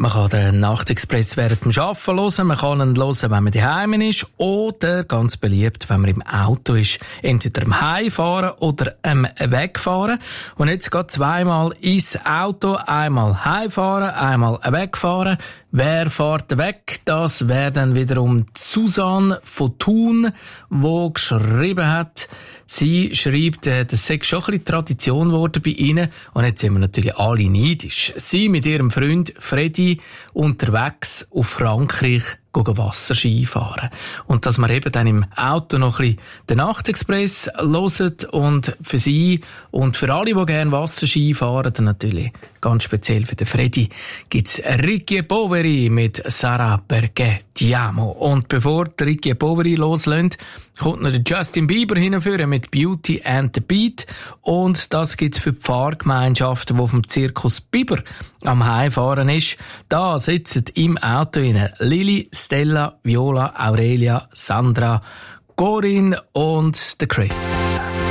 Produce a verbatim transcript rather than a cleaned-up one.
Man kann den Nachtexpress während dem Arbeiten hören, man kann ihn hören, wenn man daheim ist, oder, ganz beliebt, wenn man im Auto ist, entweder am Heimfahren oder am Wegfahren. Und jetzt geht zweimal ins Auto, einmal heimfahren, einmal wegfahren. Wer fährt weg? Das wäre dann wiederum Susanne von Thun, die geschrieben hat. Sie schreibt, äh, das sei schon ein bisschen Tradition geworden bei Ihnen. Und jetzt sind wir natürlich alle neidisch. Sie mit ihrem Freund Freddy unterwegs auf Frankreich gehen Wasserski fahren. Und dass man eben dann im Auto noch ein bisschen den Nachtexpress hört und für sie und für alle, die gerne Wasserski fahren, dann natürlich ganz speziell für den Freddy, gibt's Ricky e Poveri mit Sarà perché ti amo. Und bevor die Ricky e Poveri loslässt, kommt noch der Justin Bieber hinführen mit Beauty and the Beat. Und das gibt's für die Fahrgemeinschaften, die vom Zirkus Biber am Heimfahren ist. Da sitzen im Auto rein Lili, Stella, Viola, Aurelia, Sandra, Corinne und der Chris.